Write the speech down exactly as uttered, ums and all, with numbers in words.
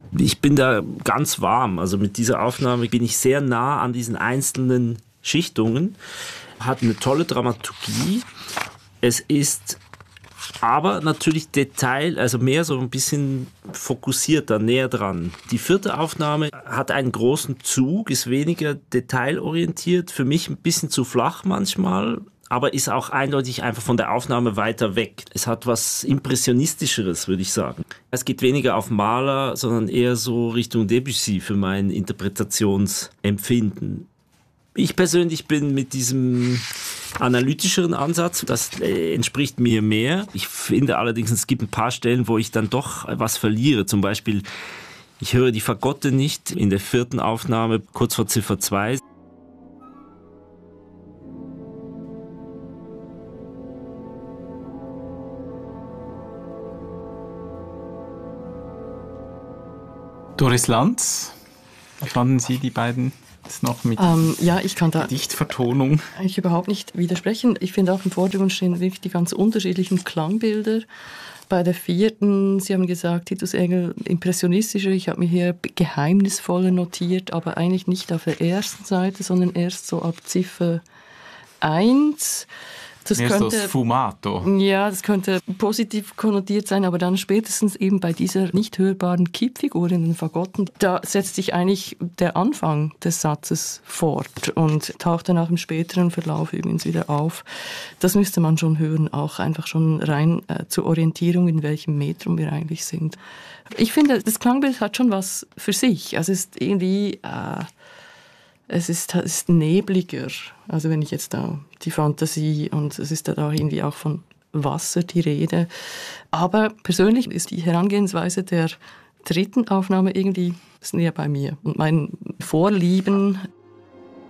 Ich bin da ganz warm. Also mit dieser Aufnahme bin ich sehr nah an diesen einzelnen Schichtungen. Hat eine tolle Dramaturgie. Es ist aber natürlich Detail, also mehr so ein bisschen fokussierter, näher dran. Die vierte Aufnahme hat einen großen Zug, ist weniger detailorientiert, für mich ein bisschen zu flach manchmal, aber ist auch eindeutig einfach von der Aufnahme weiter weg. Es hat was Impressionistischeres, würde ich sagen. Es geht weniger auf Mahler, sondern eher so Richtung Debussy für mein Interpretationsempfinden. Ich persönlich bin mit diesem analytischeren Ansatz, das äh, entspricht mir mehr. Ich finde allerdings, es gibt ein paar Stellen, wo ich dann doch was verliere. Zum Beispiel, ich höre die Fagotte nicht in der vierten Aufnahme, kurz vor Ziffer zwei. Doris Lanz, wie fanden Sie die beiden? Das noch mit ähm, ja, ich kann da Dichtvertonung eigentlich überhaupt nicht widersprechen. Ich finde auch im Vordergrund stehen wirklich die ganz unterschiedlichen Klangbilder. Bei der vierten, Sie haben gesagt, Titus Engel impressionistischer. Ich habe mir hier geheimnisvoller notiert, aber eigentlich nicht auf der ersten Seite, sondern erst so ab Ziffer eins. Das mehr könnte, so Sfumato. Ja, das könnte positiv konnotiert sein, aber dann spätestens eben bei dieser nicht hörbaren Kippfigur in den Fagotten, da setzt sich eigentlich der Anfang des Satzes fort und taucht dann auch im späteren Verlauf übrigens wieder auf. Das müsste man schon hören, auch einfach schon rein äh, zur Orientierung, in welchem Metrum wir eigentlich sind. Ich finde, das Klangbild hat schon was für sich. Also es ist irgendwie... Äh, Es ist, es ist nebliger, also wenn ich jetzt da die Fantasie, und es ist da irgendwie auch von Wasser die Rede. Aber persönlich ist die Herangehensweise der dritten Aufnahme irgendwie näher bei mir. Und mein Vorlieben